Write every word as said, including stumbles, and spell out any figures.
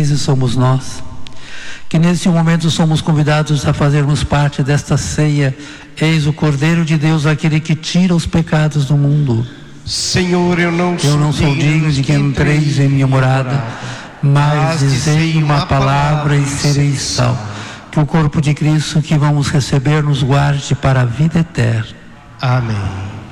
felizes somos nós, que nesse momento somos convidados a fazermos parte desta ceia. Eis o Cordeiro de Deus, aquele que tira os pecados do mundo. Senhor, eu não, eu não sou digno de que entreis em minha morada, mas dizei uma palavra e sereis salvo. Que o corpo de Cristo que vamos receber nos guarde para a vida eterna. Amém.